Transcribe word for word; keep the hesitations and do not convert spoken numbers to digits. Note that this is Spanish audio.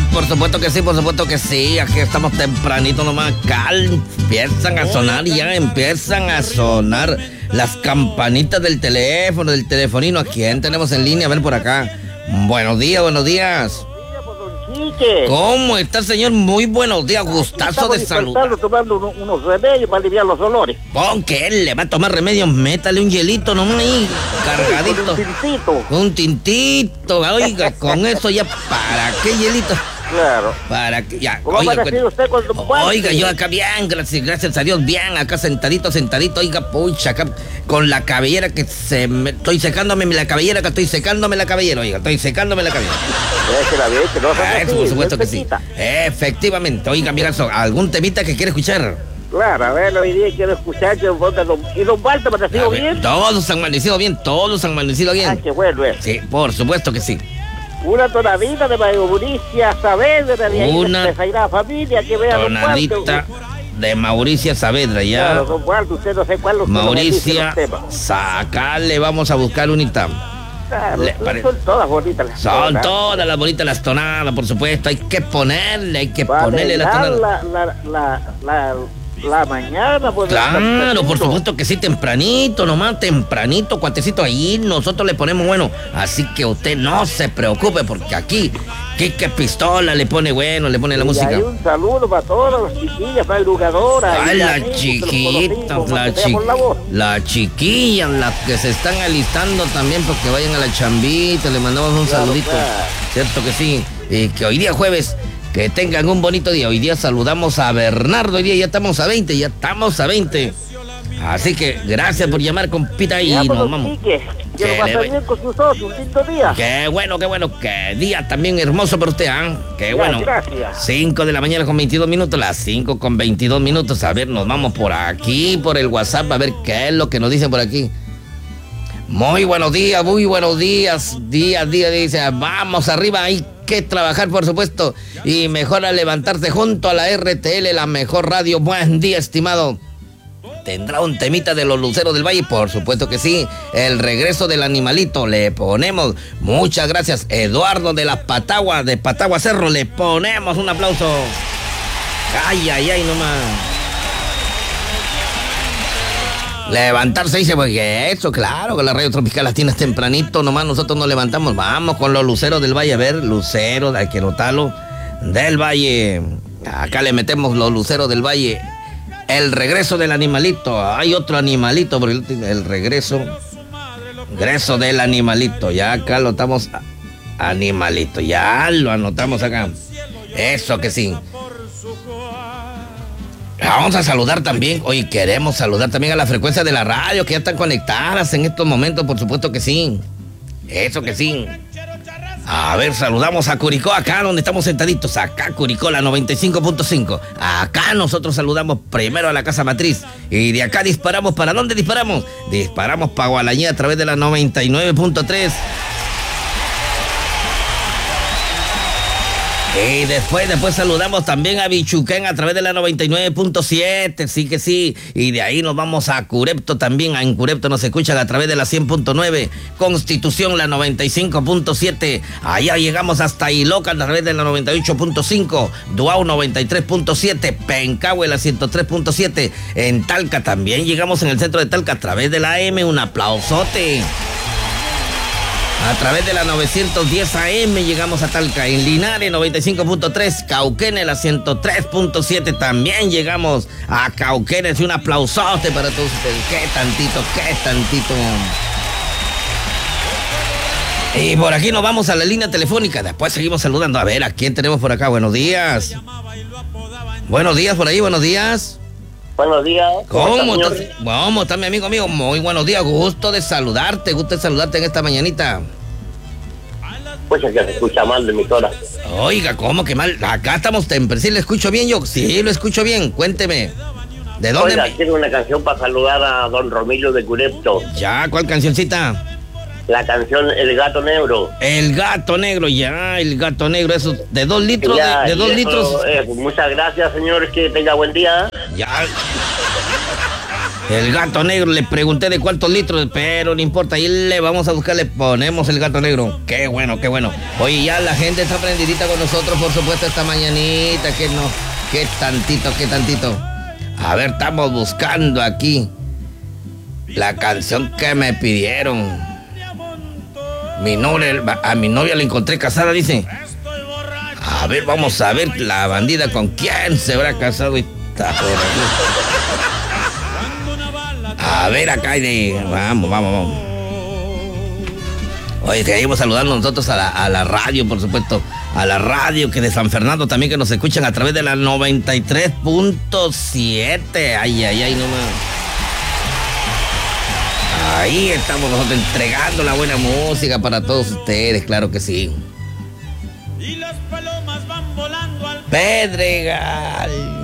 por supuesto que sí, por supuesto que sí. Aquí estamos tempranito nomás. Acá empiezan a sonar, ya empiezan a sonar las campanitas del teléfono, del telefonino. ¿A quién tenemos en línea? A ver por acá. Buenos días, buenos días. ¿Cómo está, señor? Muy buenos días, gustazo de salud. Estamos tomando unos, unos remedios para aliviar los dolores. ¿Con qué le va a tomar remedios? Métale un hielito nomás ahí, cargadito. Un tintito. Un tintito, oiga, con eso ya, ¿para qué hielito? Claro. Para que ya. ¿Cómo Oiga, ha usted cuando oiga, yo acá bien, gracias, gracias a Dios, bien, acá sentadito, sentadito, oiga, pucha, acá con la cabellera que se me, estoy secándome la cabellera, que estoy secándome la cabellera, oiga, estoy secándome la cabellera. Déjela bien, que no se Ah, así, por supuesto no que sí. Efectivamente, oiga, mira, ¿algún temita que quiere escuchar? Claro, a ver, hoy día quiero escuchar que vos don, y don Walter, ¿me ha sido bien? Todos han amanecido bien, todos han amanecido bien. Ah, qué bueno es. Sí, por supuesto que sí. Una tonadita de Mauricia Saavedra, de ahí Una de Zaira Familia, que vea don Walter. Tonadita de Mauricia Saavedra, ya. Claro, don Walter, usted no sé cuál. Mauricia, sacarle, vamos a buscar unita. Claro, Le pare- son todas bonitas las Son tonadas. todas las bonitas las tonadas, por supuesto. Hay que ponerle, hay que Para ponerle las arreglar tonadas. La, la, la, la, la mañana, pues. Claro, por supuesto que sí, tempranito, nomás tempranito, cuatecito, ahí nosotros le ponemos bueno. Así que usted no se preocupe, porque aquí, Quique Pistola le pone bueno, le pone la Y música. hay un saludo para todas las chiquillas, madrugadoras. Ay, y las amigos, chiquitas, los las conocimos, la voz. chi las chiquillas, las que se están alistando también porque vayan a la chambita, le mandamos un Claro, saludito. claro. Cierto que sí, y que hoy día jueves, que tengan un bonito día. Hoy día saludamos a Bernardo, hoy día ya estamos a veinte, ya estamos a veinte. Así que gracias por llamar, compita, y Ya, pues, nos don vamos. Quique, que Que lo le pase vaya- bien con sus socios, un lindo día. Qué bueno, qué bueno, qué día también hermoso para usted, ¿ah? Qué Ya, bueno. gracias. cinco de la mañana con veintidós minutos, las cinco con veintidós minutos. A ver, nos vamos por aquí, por el WhatsApp, a ver qué es lo que nos dicen por aquí. Muy buenos días, muy buenos días. Día a día dice, vamos arriba, hay que trabajar, por supuesto. Y mejor a levantarse junto a la R T L, la mejor radio. Buen día, estimado. ¿Tendrá un temita de los Luceros del Valle? Por supuesto que sí. El regreso del animalito, le ponemos. Muchas gracias, Eduardo de las Pataguas, de Patagua Cerro, le ponemos un aplauso. Ay, ay, ay, nomás. Levantarse, dice, porque eso, claro, con la radio tropical las tienes tempranito, nomás nosotros nos levantamos. Vamos con los Luceros del Valle, a ver, Luceros, hay que notarlo, del Valle. Acá le metemos los Luceros del Valle. El regreso del animalito. Hay otro animalito, porque el regreso. Regreso del animalito. Ya acá lo estamos. Animalito. Ya lo anotamos acá. Eso que sí. Vamos a saludar también. Hoy queremos saludar también a la frecuencia de la radio que ya están conectadas en estos momentos, por supuesto que sí. Eso que sí. A ver, saludamos a Curicó, acá donde estamos sentaditos, acá Curicó, la noventa y cinco punto cinco. Acá nosotros saludamos primero a la casa matriz y de acá disparamos. ¿Para dónde disparamos? Disparamos para Gualañé a través de la noventa y nueve punto tres. Y después, después saludamos también a Bichuquén a través de la noventa y nueve punto siete, sí que sí. Y de ahí nos vamos a Curepto también. En Curepto nos escuchan a través de la cien punto nueve. Constitución, la noventa y cinco punto siete. Allá llegamos hasta Iloca a través de la noventa y ocho punto cinco. Duau, noventa y tres punto siete. Pencahue, la ciento tres punto siete. En Talca también llegamos en el centro de Talca a través de la A M. Un aplausote. A través de la novecientos diez A M llegamos a Talca. En Linares, noventa y cinco punto tres. Cauquenes, la ciento tres punto siete. También llegamos a Cauquenes. Un aplausote para todos ustedes. Qué tantito, qué tantito. Y por aquí nos vamos a la línea telefónica. Después seguimos saludando. A ver, ¿a quién tenemos por acá? Buenos días. Buenos días por ahí, buenos días. Buenos días. ¿Cómo estás? ¿Cómo está mi amigo amigo? Muy buenos días, gusto de saludarte, gusto de saludarte en esta mañanita. Pues es que se escucha mal de mi hora. Oiga, ¿cómo que mal? Acá estamos temprano. ¿Sí lo escucho bien yo? Sí, lo escucho bien. Cuénteme. ¿De dónde? Oiga, me... quiero una canción para saludar a don Romilio de Curepto. Ya, ¿cuál cancioncita? La canción El Gato Negro. El Gato Negro, ya, el Gato Negro, eso, de dos litros, Ya, de, de dos eso, litros. eh, muchas gracias, señores, que tenga buen día. Ya. El gato negro, le pregunté de cuántos litros, pero no importa, ahí le vamos a buscar, le ponemos el gato negro. Qué bueno, qué bueno. Oye, ya la gente está prendidita con nosotros, por supuesto, esta mañanita, que no, qué tantito, qué tantito. A ver, estamos buscando aquí la canción que me pidieron. Mi novia, a mi novia la encontré casada, dice. A ver, vamos a ver la bandida con quién se habrá casado y está por aquí. A ver acá, de... vamos, vamos, vamos. Oye, seguimos saludando nosotros a la, a la radio, por supuesto. A la radio que de San Fernando también, que nos escuchan a través de la noventa y tres punto siete. Ay, ay, ay, no más. Ahí estamos nosotros entregando la buena música para todos ustedes, claro que sí. Y las palomas van volando al Pedregal.